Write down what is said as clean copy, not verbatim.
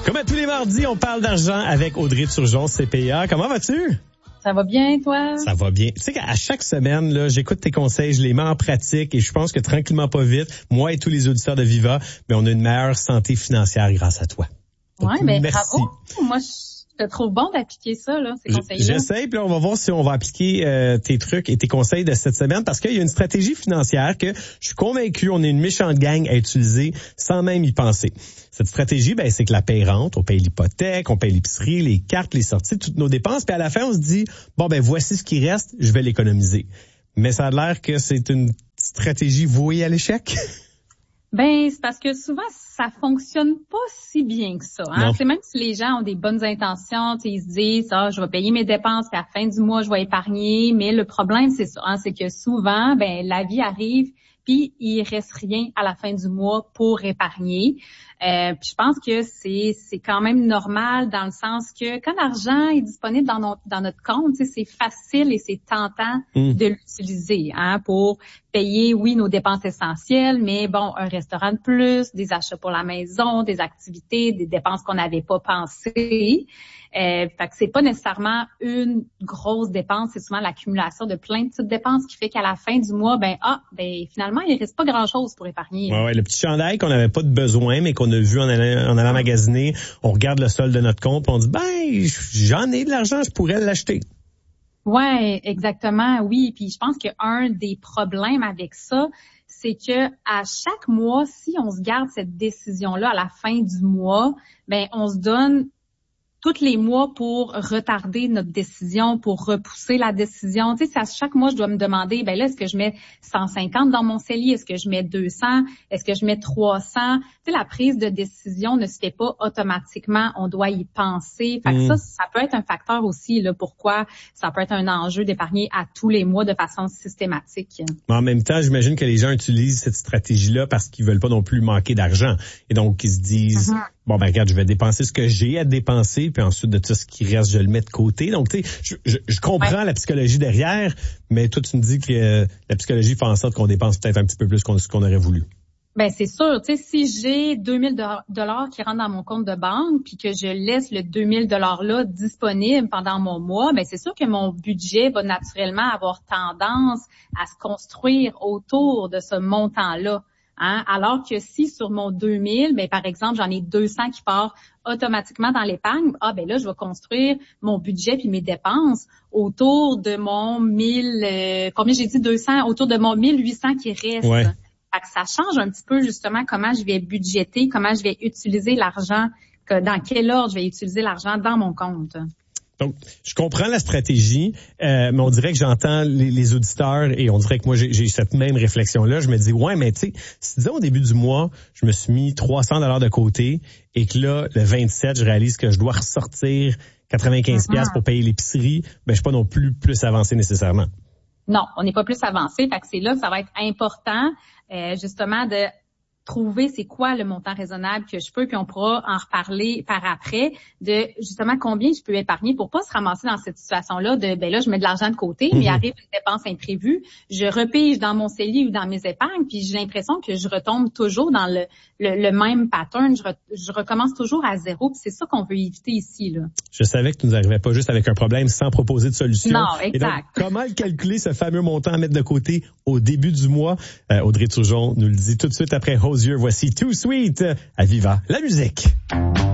Comme à tous les mardis, on parle d'argent avec Audrey Turgeon, CPA. Comment vas-tu? Ça va bien, toi? Ça va bien. Tu sais qu'à chaque semaine, là, j'écoute tes conseils, je les mets en pratique et je pense que tranquillement, pas vite, moi et tous les auditeurs de Viva, on a une meilleure santé financière grâce à toi. Donc, merci. Bravo. Moi, je te trouve bon d'appliquer ça, là, ces conseils-là. J'essaie, puis là, on va voir si on va appliquer tes trucs et tes conseils de cette semaine, parce qu'il y a une stratégie financière que je suis convaincu, on est une méchante gang à utiliser sans même y penser. Cette stratégie, c'est que la paye rentre, on paye l'hypothèque, on paye l'épicerie, les cartes, les sorties, toutes nos dépenses, puis à la fin, on se dit, voici ce qui reste, je vais l'économiser. Mais ça a l'air que c'est une stratégie vouée à l'échec. C'est parce que souvent, ça fonctionne pas si bien que ça. Hein? C'est même si les gens ont des bonnes intentions, ils se disent, je vais payer mes dépenses, puis à la fin du mois, je vais épargner. Mais le problème, c'est ça, c'est que souvent, la vie arrive, puis il reste rien à la fin du mois pour épargner. Puis je pense que c'est quand même normal dans le sens que quand l'argent est disponible dans notre compte, c'est facile et c'est tentant de l'utiliser pour payer, oui, nos dépenses essentielles, mais un restaurant de plus, des achats pour la maison, des activités, des dépenses qu'on n'avait pas pensées. Fait que c'est pas nécessairement une grosse dépense, c'est souvent l'accumulation de plein de petites dépenses qui fait qu'à la fin du mois, finalement, il reste pas grand-chose pour épargner. Ouais, le petit chandail qu'on n'avait pas de besoin, mais qu'on a vu en allant magasiner, on regarde le solde de notre compte, on dit, j'en ai de l'argent, je pourrais l'acheter. Ouais, exactement, oui. Puis je pense qu'un des problèmes avec ça, c'est que à chaque mois, si on se garde cette décision-là à la fin du mois, on se donne tous les mois pour retarder notre décision, pour repousser la décision. Tu sais, à chaque mois, je dois me demander, est-ce que je mets 150 dans mon CELI? Est-ce que je mets 200? Est-ce que je mets 300? Tu sais, la prise de décision ne se fait pas automatiquement. On doit y penser. Fait que ça peut être un facteur aussi, là, pourquoi ça peut être un enjeu d'épargner à tous les mois de façon systématique. Mais en même temps, j'imagine que les gens utilisent cette stratégie-là parce qu'ils veulent pas non plus manquer d'argent. Et donc, ils se disent, regarde, je vais dépenser ce que j'ai à dépenser, puis ensuite de tout ce qui reste, je le mets de côté. Donc, tu sais, je comprends la psychologie derrière, mais toi, tu me dis que la psychologie fait en sorte qu'on dépense peut-être un petit peu plus qu'on aurait voulu. C'est sûr. Tu sais, si j'ai 2000 $ qui rentrent dans mon compte de banque, puis que je laisse le 2000 $ là disponible pendant mon mois, c'est sûr que mon budget va naturellement avoir tendance à se construire autour de ce montant-là. Alors que si sur mon 2000, par exemple, j'en ai 200 qui part automatiquement dans l'épargne, là, je vais construire mon budget puis mes dépenses autour de mon 1000, combien j'ai dit 200, autour de mon 1800 qui reste. Ouais. Fait que ça change un petit peu justement comment je vais budgéter, comment je vais utiliser l'argent, dans quel ordre je vais utiliser l'argent dans mon compte. Donc, je comprends la stratégie, mais on dirait que j'entends les auditeurs et on dirait que moi, j'ai cette même réflexion-là. Je me dis, mais tu sais, si disons au début du mois, je me suis mis 300 $ de côté et que là, le 27, je réalise que je dois ressortir 95 $ pour payer l'épicerie, je suis pas non plus avancé nécessairement. Non, on n'est pas plus avancé. Fait que c'est là que ça va être important, justement, de trouver c'est quoi le montant raisonnable que je peux, puis on pourra en reparler par après de justement combien je peux épargner pour pas se ramasser dans cette situation-là de là je mets de l'argent de côté, mais arrive une dépense imprévue, je repige dans mon CELI ou dans mes épargnes, puis j'ai l'impression que je retombe toujours dans le même pattern, je recommence toujours à zéro, puis c'est ça qu'on veut éviter ici là. Je savais que tu nous arrivais pas juste avec un problème sans proposer de solution. Non, exact. Et donc, comment calculer ce fameux montant à mettre de côté au début du mois? Audrey Turgeon nous le dit tout de suite après Hozier. Voici Too Sweet à Viva la musique.